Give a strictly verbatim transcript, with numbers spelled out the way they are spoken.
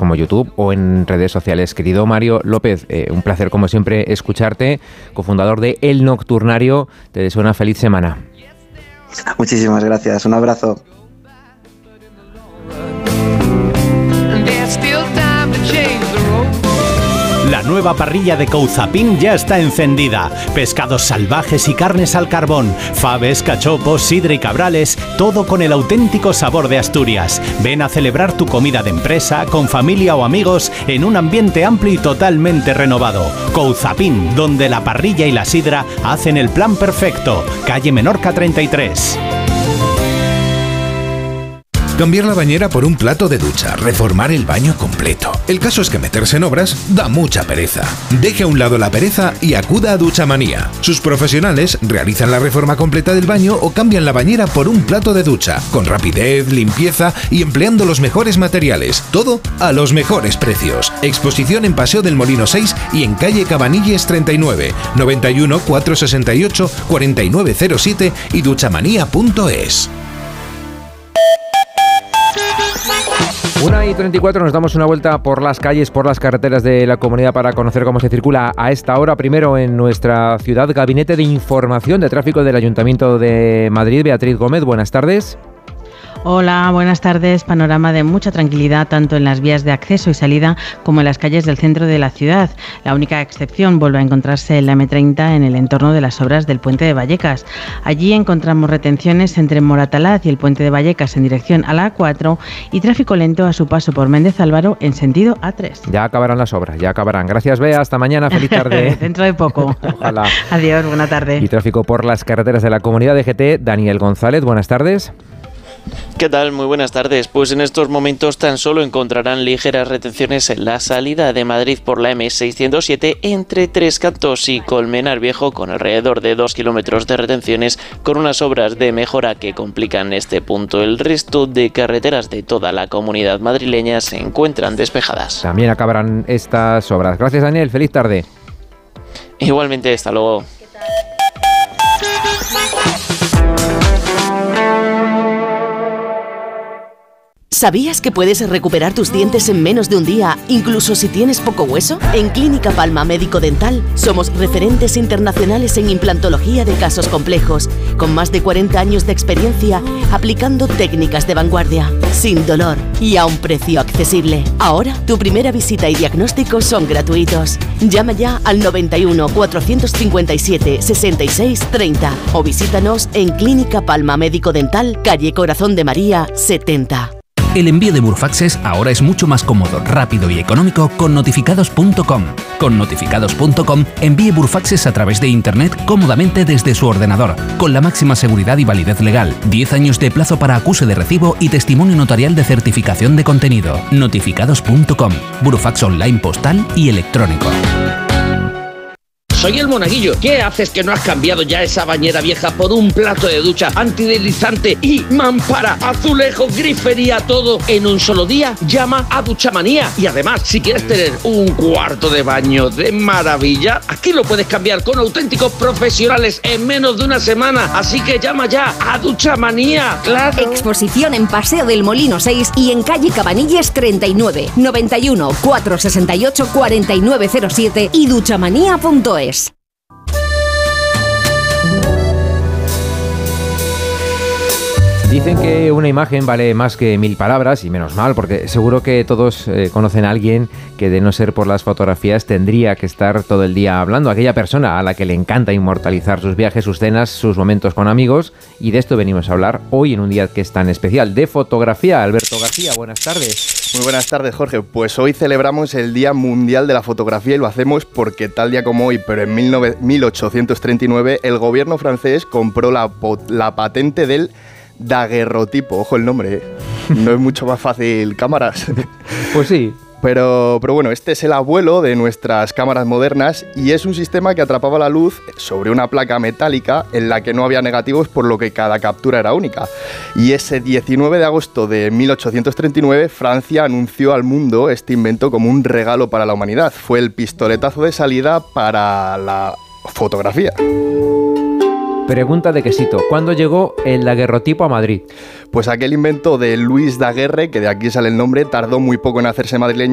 como YouTube o en redes sociales. Querido Mario López, eh, un placer como siempre escucharte, cofundador de El Nocturnario. Te deseo una feliz semana. Muchísimas gracias, un abrazo. La nueva parrilla de Couzapin ya está encendida. Pescados salvajes y carnes al carbón, faves, cachopos, sidra y cabrales, todo con el auténtico sabor de Asturias. Ven a celebrar tu comida de empresa, con familia o amigos, en un ambiente amplio y totalmente renovado. Couzapin, donde la parrilla y la sidra hacen el plan perfecto. Calle Menorca treinta y tres. Cambiar la bañera por un plato de ducha, reformar el baño completo. El caso es que meterse en obras da mucha pereza. Deje a un lado la pereza y acuda a Duchamanía. Sus profesionales realizan la reforma completa del baño o cambian la bañera por un plato de ducha, con rapidez, limpieza y empleando los mejores materiales. Todo a los mejores precios. Exposición en Paseo del Molino seis y en calle Cabanilles treinta y nueve, noventa y uno, cuatrocientos sesenta y ocho, cuarenta y nueve cero siete y duchamanía punto es. una y treinta y cuatro, nos damos una vuelta por las calles, por las carreteras de la comunidad para conocer cómo se circula a esta hora. Primero en nuestra ciudad, Gabinete de Información de Tráfico del Ayuntamiento de Madrid. Beatriz Gómez, buenas tardes. Hola, buenas tardes. Panorama de mucha tranquilidad tanto en las vías de acceso y salida como en las calles del centro de la ciudad. La única excepción vuelve a encontrarse en la eme treinta en el entorno de las obras del puente de Vallecas. Allí encontramos retenciones entre Moratalaz y el puente de Vallecas en dirección a la A cuatro y tráfico lento a su paso por Méndez Álvaro en sentido A tres. Ya acabarán las obras, ya acabarán. Gracias, Bea. Hasta mañana. Feliz tarde. Dentro de poco. Ojalá. Adiós, buena tarde. Y tráfico por las carreteras de la comunidad de G T. Daniel González, buenas tardes. ¿Qué tal? Muy buenas tardes. Pues en estos momentos tan solo encontrarán ligeras retenciones en la salida de Madrid por la eme seiscientos siete entre Tres Cantos y Colmenar Viejo, con alrededor de dos kilómetros de retenciones, con unas obras de mejora que complican este punto. El resto de carreteras de toda la comunidad madrileña se encuentran despejadas. También acabarán estas obras. Gracias, Daniel. Feliz tarde. Igualmente, hasta luego. ¿Sabías que puedes recuperar tus dientes en menos de un día, incluso si tienes poco hueso? En Clínica Palma Médico Dental somos referentes internacionales en implantología de casos complejos, con más de cuarenta años de experiencia aplicando técnicas de vanguardia, sin dolor y a un precio accesible. Ahora, tu primera visita y diagnóstico son gratuitos. Llama ya al noventa y uno, cuatrocientos cincuenta y siete, sesenta y seis, treinta o visítanos en Clínica Palma Médico Dental, calle Corazón de María, setenta. El envío de Burfaxes ahora es mucho más cómodo, rápido y económico con notificados punto com. Con notificados punto com envíe Burfaxes a través de Internet cómodamente desde su ordenador, con la máxima seguridad y validez legal, diez años de plazo para acuse de recibo y testimonio notarial de certificación de contenido. notificados punto com, Burfax online postal y electrónico. Soy el Monaguillo. ¿Qué haces que no has cambiado ya esa bañera vieja por un plato de ducha antideslizante y mampara, azulejo, grifería, todo en un solo día? Llama a Duchamanía. Y además, si quieres tener un cuarto de baño de maravilla, aquí lo puedes cambiar con auténticos profesionales en menos de una semana. Así que llama ya a Duchamanía. ¡Claro! Exposición en Paseo del Molino seis y en calle Cabanilles treinta y nueve, noventa y uno, cuatrocientos sesenta y ocho, cuarenta y nueve cero siete y duchamanía punto es. Dicen que una imagen vale más que mil palabras, y menos mal, porque seguro que todos eh, conocen a alguien que, de no ser por las fotografías, tendría que estar todo el día hablando. Aquella persona a la que le encanta inmortalizar sus viajes, sus cenas, sus momentos con amigos, y de esto venimos a hablar hoy en un día que es tan especial. De fotografía, Alberto García, buenas tardes. Muy buenas tardes, Jorge. Pues hoy celebramos el Día Mundial de la Fotografía y lo hacemos porque tal día como hoy, pero en mil ochocientos treinta y nueve, el gobierno francés compró la, la patente del daguerrotipo. Ojo el nombre, ¿eh? No es mucho más fácil cámaras. Pues sí. Pero, pero bueno, este es el abuelo de nuestras cámaras modernas y es un sistema que atrapaba la luz sobre una placa metálica en la que no había negativos, por lo que cada captura era única. Y ese diecinueve de agosto de mil ochocientos treinta y nueve, Francia anunció al mundo este invento como un regalo para la humanidad. Fue el pistoletazo de salida para la fotografía. Pregunta de quesito, ¿cuándo llegó el daguerrotipo a Madrid? Pues aquel invento de Louis Daguerre, que de aquí sale el nombre, tardó muy poco en hacerse madrileño